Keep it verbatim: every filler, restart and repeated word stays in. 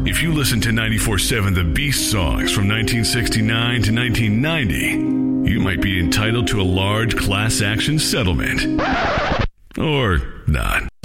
If you listen to ninety-four seven The Beast songs from nineteen sixty-nine to nineteen ninety, you might be entitled to a large class action settlement. Or not.